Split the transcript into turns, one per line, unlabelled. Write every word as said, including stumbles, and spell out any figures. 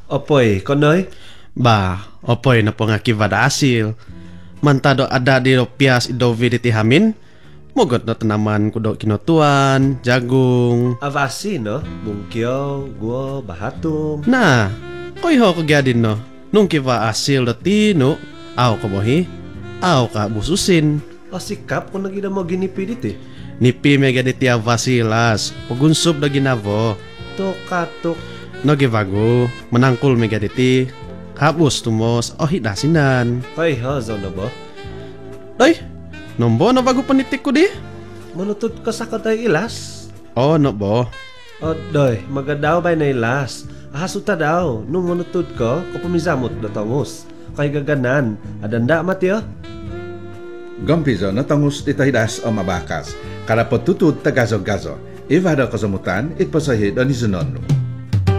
Opoy, konoy?
Ba, opoy na po nga kivada asil. Mantado ada di pias idovi di tihamin. Mogot na tanaman kudo kinotuan, jagung.
Avasi, no? Bungkyo, guo, bahatum.
Nah, koy ho kagyadin no. Nung kiva asil do tino, aw ko bohi, aw ka bususin.
O sikap kung nagida mo ginipidit eh.
Nipi mega di tia vasilas, pagunsub na ginavo.
Tokatok.
No givago, menangkul mega di ti. Habus tumos, oh hidasinan.
Hoy, ho, zono bo.
Ay, nombo na bago panitik ko di?
Manutod ka sa katay ilas.
Oh, no bo.
O, doy, magadaw ba na ilas? Ahasuta daw, nung manutod ko, kapumizamot na tangos. Kay gaganan, adanda matyo.
Gampizo na tangus itahidas o mabakas. Karapot tutud tagazo-gazo. Ivada kasamutan, itpasahid o nisunonu.